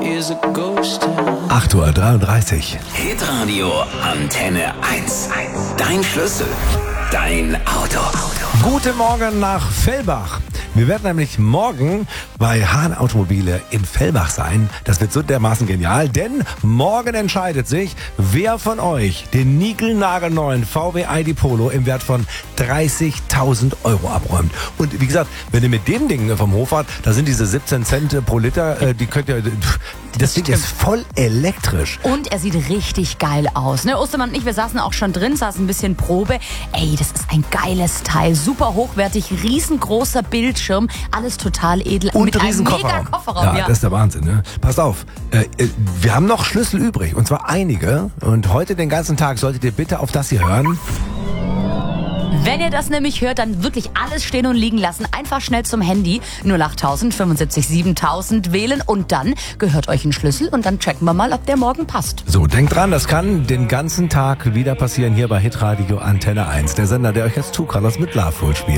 8:33 Uhr. Hitradio Antenne 1. Dein Schlüssel. Dein Auto. Guten Morgen nach Fellbach. Wir werden nämlich morgen bei Hahn Automobile in Fellbach sein. Das wird so dermaßen genial, denn morgen entscheidet sich, wer von euch den niegelnagelneuen VW ID Polo im Wert von 30.000 Euro abräumt. Und wie gesagt, wenn ihr mit dem Ding vom Hof fahrt, da sind diese 17 Cent pro Liter, die könnt ihr... Das Ding ist voll elektrisch. Und er sieht richtig geil aus. Ne? Ostermann und ich, wir saßen auch schon drin, saßen ein bisschen Probe. Ey, das ist ein geiles Teil. Super hochwertig, riesengroßer Bildschirm. Alles total edel. Und mit riesen einem mega Kofferraum. Kofferraum. Ja, das ist der Wahnsinn. Ne? Passt auf, wir haben noch Schlüssel übrig. Und zwar einige. Und heute den ganzen Tag solltet ihr bitte auf das hier hören. Wenn ihr das nämlich hört, dann wirklich alles stehen und liegen lassen. Einfach schnell zum Handy 08000 75 7000 wählen und dann gehört euch ein Schlüssel und dann checken wir mal, ob der morgen passt. So, denkt dran, das kann den ganzen Tag wieder passieren hier bei Hitradio Antenne 1. Der Sender, der euch jetzt Two Colors mit Love Fool spielt.